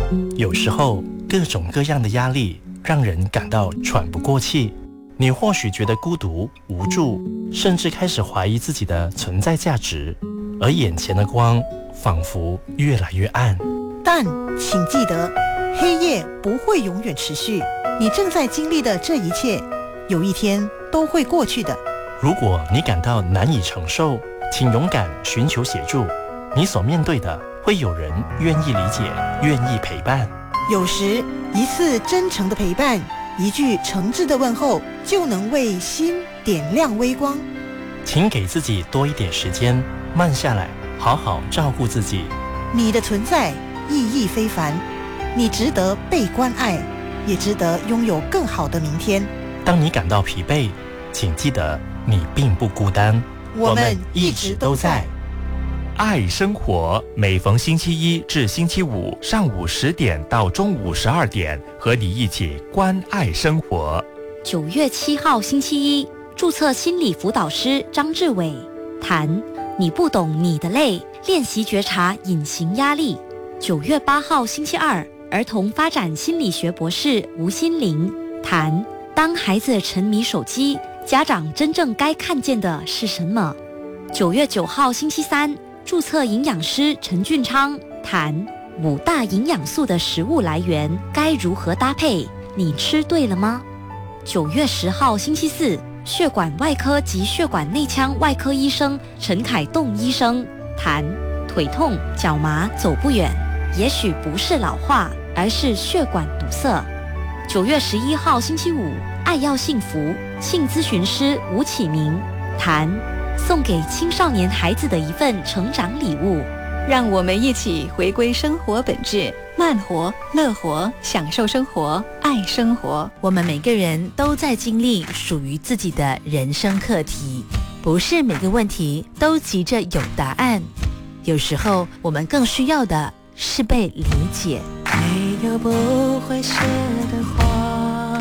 有时候，各种各样的压力让人感到喘不过气。你或许觉得孤独、无助，甚至开始怀疑自己的存在价值，而眼前的光仿佛越来越暗。 但请记得，黑夜不会永远持续，你正在经历的这一切，有一天都会过去的。 如果你感到难以承受，请勇敢寻求协助。你所面对的，会有人愿意理解，愿意陪伴。 有时，一次真诚的陪伴，一句诚挚的问候，就能为心点亮微光。 请给自己多一点时间，慢下来，好好照顾自己。 你的存在意义非凡，你值得被关爱，也值得拥有更好的明天。 当你感到疲惫，请记得你并不孤单， 我们一直都在。 爱生活，每逢星期一至星期五上午10点到中午12点，和你一起关爱生活。 9月7号星期一，注册心理辅导师张志伟谈你不懂你的累，练习觉察隐形压力。9月8号星期二，儿童发展心理学博士吴心玲谈当孩子沉迷手机，家长真正该看见的是什么。9月9号星期三，注册营养师陈俊昌谈5大营养素的食物来源该如何搭配，你吃对了吗？9月10号星期四，血管外科及血管内腔外科医生陈凯栋医生谈腿痛、脚麻、走不远，也许不是老化，而是血管堵塞。9月11号星期五，爱要幸福性咨询师吴启明谈送给青少年孩子的一份成长礼物。 让我们一起回归生活本质，慢活、乐活，享受生活，爱生活。 我们每个人都在经历属于自己的人生课题，不是每个问题都急着有答案，有时候我们更需要的是被理解。 没有不会谢的花，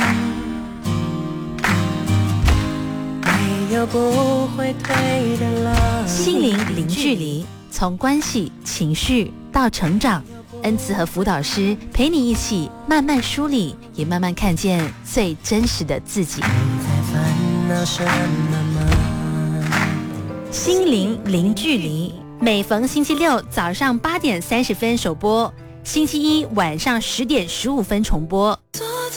没有不会退的浪。 心灵零距离，从关系、情绪到成长，恩慈和辅导师陪你一起慢慢梳理，也慢慢看见最真实的自己。 你在烦恼什么吗？ 心灵零距离，每逢星期六早上8点30分首播，星期一晚上10点15分重播。 做